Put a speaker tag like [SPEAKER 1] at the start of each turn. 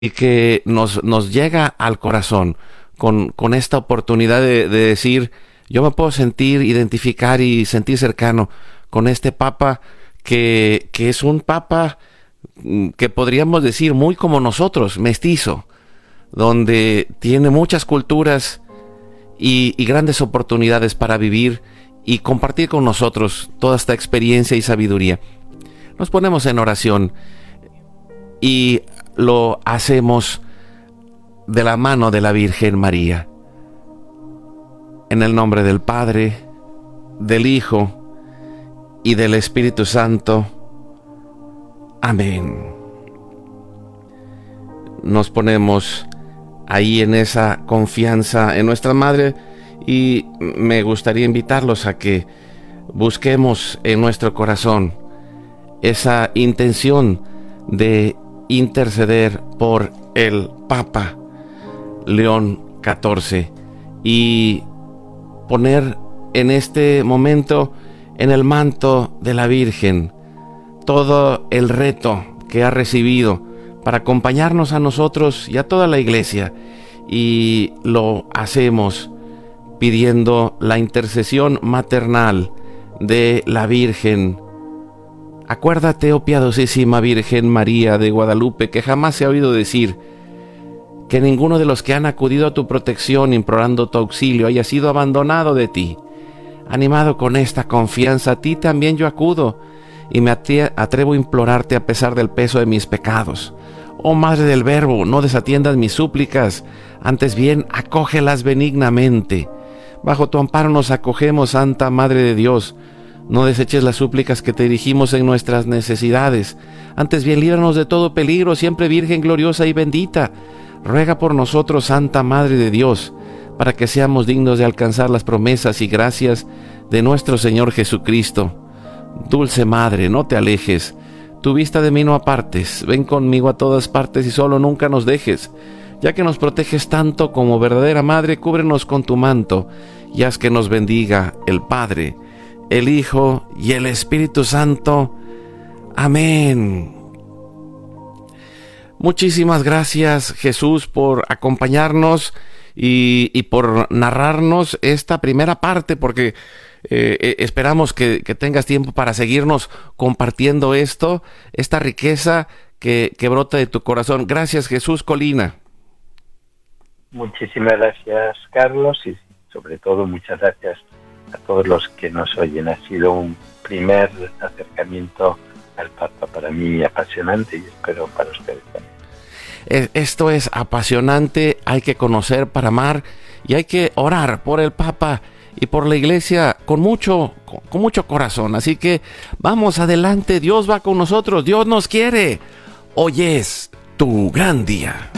[SPEAKER 1] y que nos llega al corazón con esta oportunidad de decir, yo me puedo sentir, identificar y sentir cercano con este Papa que es un Papa que podríamos decir muy como nosotros, mestizo, donde tiene muchas culturas y grandes oportunidades para vivir y compartir con nosotros toda esta experiencia y sabiduría. Nos ponemos en oración y lo hacemos de la mano de la Virgen María. En el nombre del Padre, del Hijo y del Espíritu Santo. Amén. Nos ponemos ahí en esa confianza en nuestra Madre y me gustaría invitarlos a que busquemos en nuestro corazón esa intención de interceder por el Papa León XIV y poner en este momento en el manto de la Virgen todo el reto que ha recibido para acompañarnos a nosotros y a toda la Iglesia, y lo hacemos pidiendo la intercesión maternal de la Virgen. Acuérdate, oh piadosísima Virgen María de Guadalupe, que jamás se ha oído decir que ninguno de los que han acudido a tu protección implorando tu auxilio haya sido abandonado de ti. Animado con esta confianza, a ti también yo acudo y me atrevo a implorarte a pesar del peso de mis pecados. Oh Madre del Verbo, no desatiendas mis súplicas, antes bien acógelas benignamente. Bajo tu amparo nos acogemos, Santa Madre de Dios. No deseches las súplicas que te dirigimos en nuestras necesidades. Antes bien, líbranos de todo peligro, siempre Virgen gloriosa y bendita. Ruega por nosotros, Santa Madre de Dios, para que seamos dignos de alcanzar las promesas y gracias de nuestro Señor Jesucristo. Dulce Madre, no te alejes. Tu vista de mí no apartes. Ven conmigo a todas partes y solo nunca nos dejes. Ya que nos proteges tanto como verdadera Madre, cúbrenos con tu manto y haz que nos bendiga el Padre, el Hijo y el Espíritu Santo. Amén. Muchísimas gracias, Jesús, por acompañarnos y por narrarnos esta primera parte, porque esperamos que tengas tiempo para seguirnos compartiendo esta riqueza que brota de tu corazón. Gracias, Jesús Colina.
[SPEAKER 2] Muchísimas gracias, Carlos, y sobre todo muchas gracias a todos los que nos oyen. Ha sido un primer acercamiento al Papa para mí apasionante y espero para ustedes también.
[SPEAKER 1] Esto es apasionante, hay que conocer para amar y hay que orar por el Papa y por la Iglesia con mucho corazón. Así que vamos adelante, Dios va con nosotros, Dios nos quiere. Hoy es tu gran día.